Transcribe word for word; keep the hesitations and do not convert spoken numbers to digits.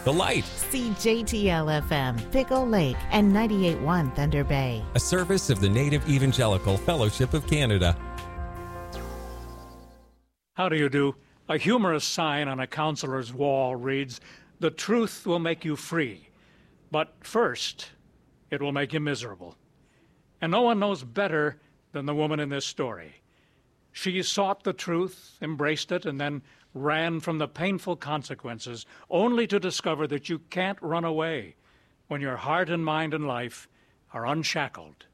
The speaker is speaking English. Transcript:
The Light. C J T L F M, Pickle Lake, and ninety-eight point one Thunder Bay. A service of the Native Evangelical Fellowship of Canada. How do you do? A humorous sign on a counselor's wall reads, "The truth will make you free, but first, it will make you miserable." And no one knows better than the woman in this story. She sought the truth, embraced it, and then ran from the painful consequences, only to discover that you can't run away when your heart and mind and life are unshackled